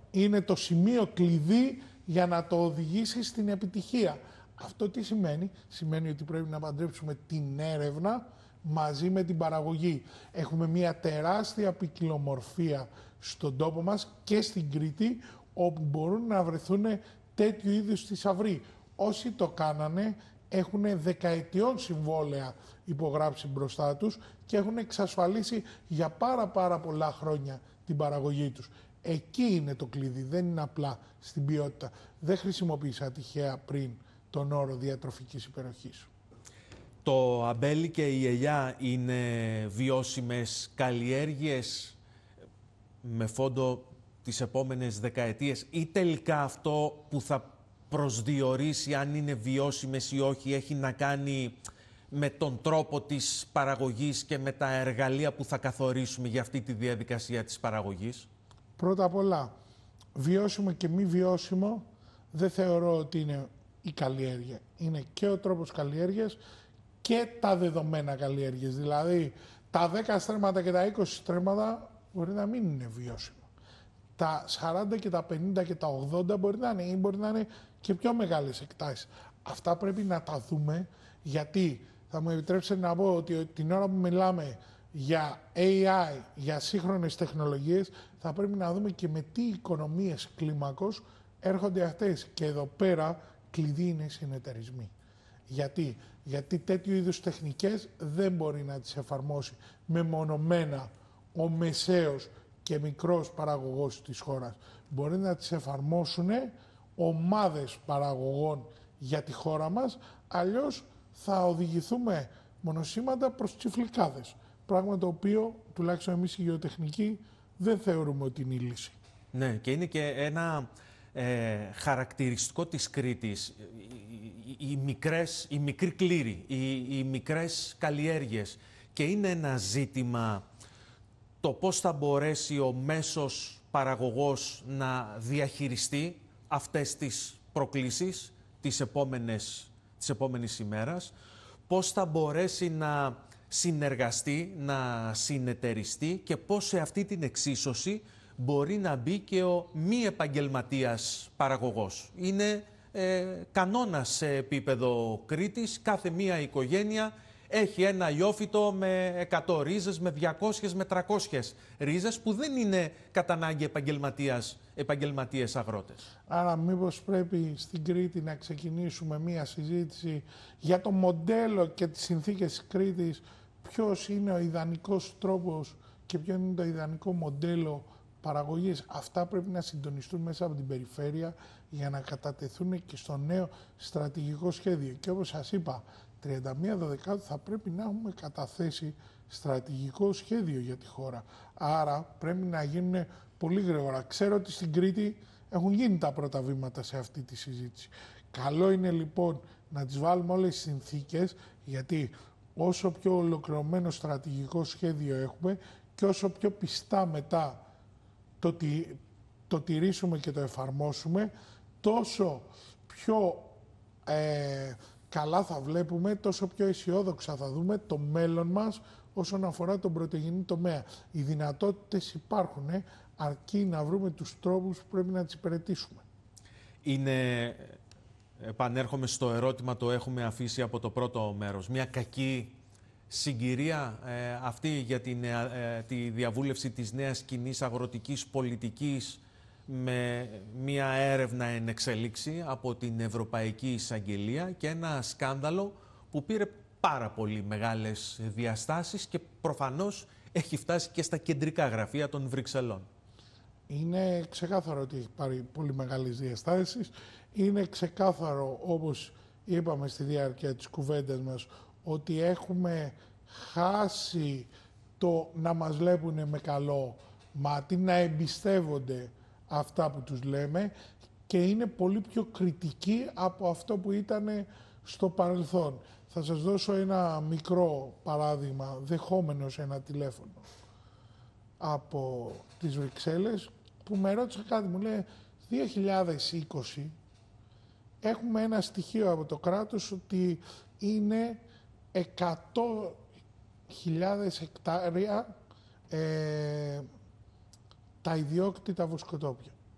είναι το σημείο κλειδί για να το οδηγήσει στην επιτυχία. Αυτό τι σημαίνει? Σημαίνει ότι πρέπει να παντρέψουμε την έρευνα μαζί με την παραγωγή. Έχουμε μια τεράστια ποικιλομορφία στον τόπο μας και στην Κρήτη, όπου μπορούν να βρεθούν τέτοιου είδους θησαυροί. Όσοι το κάνανε έχουν δεκαετιών συμβόλαια υπογράψει μπροστά τους και έχουν εξασφαλίσει για πάρα πολλά χρόνια την παραγωγή τους. Εκεί είναι το κλειδί, δεν είναι απλά στην ποιότητα. Δεν χρησιμοποίησα τυχαία πριν τον όρο διατροφικής υπεροχής. Το αμπέλι και η ελιά είναι βιώσιμες καλλιέργειες με φόντο τις επόμενες δεκαετίες, ή τελικά αυτό που θα προσδιορίσει αν είναι βιώσιμες ή όχι έχει να κάνει με τον τρόπο της παραγωγής και με τα εργαλεία που θα καθορίσουμε για αυτή τη διαδικασία της παραγωγής? Πρώτα απ' όλα, βιώσιμο και μη βιώσιμο δεν θεωρώ ότι είναι η καλλιέργεια. Είναι και ο τρόπος καλλιέργειας και τα δεδομένα καλλιέργειας. Δηλαδή, τα 10 στρέμματα και τα 20 στρέμματα μπορεί να μην είναι βιώσιμα. Τα 40 και τα 50 και τα 80 μπορεί να είναι, ή μπορεί να είναι και πιο μεγάλες εκτάσεις. Αυτά πρέπει να τα δούμε, γιατί θα μου επιτρέψετε να πω ότι την ώρα που μιλάμε για AI, για σύγχρονες τεχνολογίες, θα πρέπει να δούμε και με τι οικονομίες κλίμακος έρχονται αυτές. Και εδώ πέρα κλειδί είναι οι συνεταιρισμοί. Γιατί τέτοιου είδους τεχνικές δεν μπορεί να τις εφαρμόσει μεμονωμένα ο μεσαίος και μικρός παραγωγός της χώρας. Μπορεί να τις εφαρμόσουν ομάδες παραγωγών για τη χώρα μας, αλλιώς θα οδηγηθούμε μονοσήμαντα προς τσιφλικάδες. Πράγμα το οποίο, τουλάχιστον εμείς οι γεωτεχνικοί, δεν θεωρούμε ότι είναι η λύση. Ναι, και είναι και ένα χαρακτηριστικό της Κρήτης, οι μικροί κλήροι, οι μικρές καλλιέργειες. Και είναι ένα ζήτημα το πώς θα μπορέσει ο μέσος παραγωγός να διαχειριστεί αυτές τις προκλήσεις της επόμενης ημέρας, πώς θα μπορέσει να συνεργαστεί, να συνεταιριστεί και πώς σε αυτή την εξίσωση μπορεί να μπει και ο μη επαγγελματίας παραγωγός. Είναι κανόνας σε επίπεδο Κρήτης, κάθε μία οικογένεια έχει ένα ιόφυτο με 100 ρίζες, με 200, με 300 ρίζες, που δεν είναι κατά ανάγκη επαγγελματίες αγρότες. Άρα μήπως πρέπει στην Κρήτη να ξεκινήσουμε μία συζήτηση για το μοντέλο και τις συνθήκες της Κρήτης, ποιος είναι ο ιδανικός τρόπος και ποιο είναι το ιδανικό μοντέλο παραγωγής. Αυτά πρέπει να συντονιστούν μέσα από την περιφέρεια για να κατατεθούν και στο νέο στρατηγικό σχέδιο. Και όπως σας είπα, 31 Δεκάτου θα πρέπει να έχουμε καταθέσει στρατηγικό σχέδιο για τη χώρα. Άρα πρέπει να γίνουν πολύ γρήγορα. Ξέρω ότι στην Κρήτη έχουν γίνει τα πρώτα βήματα σε αυτή τη συζήτηση. Καλό είναι λοιπόν να τις βάλουμε όλες τις συνθήκες, γιατί όσο πιο ολοκληρωμένο στρατηγικό σχέδιο έχουμε και όσο πιο πιστά μετά το τηρήσουμε και το εφαρμόσουμε, τόσο πιο καλά θα βλέπουμε, τόσο πιο αισιόδοξα θα δούμε το μέλλον μας όσον αφορά τον πρωτογενή τομέα. Οι δυνατότητες υπάρχουν, αρκεί να βρούμε τους τρόπους που πρέπει να τις υπηρετήσουμε. Επανέρχομαι στο ερώτημα, το έχουμε αφήσει από το πρώτο μέρος. Μια κακή συγκυρία αυτή για τη διαβούλευση της νέας κοινής αγροτικής πολιτικής, με μια έρευνα εν εξελίξη από την Ευρωπαϊκή Εισαγγελία και ένα σκάνδαλο που πήρε πάρα πολύ μεγάλες διαστάσεις και προφανώς έχει φτάσει και στα κεντρικά γραφεία των Βρυξελών. Είναι ξεκάθαρο ότι έχει πάρει πολύ μεγάλες διαστάσεις. Είναι ξεκάθαρο, όπως είπαμε στη διάρκεια της κουβέντας μας, ότι έχουμε χάσει το να μας βλέπουν με καλό μάτι, να εμπιστεύονται αυτά που τους λέμε, και είναι πολύ πιο κριτικοί από αυτό που ήταν στο παρελθόν. Θα σας δώσω ένα μικρό παράδειγμα, δεχόμενος ένα τηλέφωνο από τις Βρυξέλλες, που με ρώτησε κάτι, μου λέει 2020 έχουμε ένα στοιχείο από το κράτος ότι είναι 100.000 εκτάρια τα ιδιόκτητα βοσκοτόπια.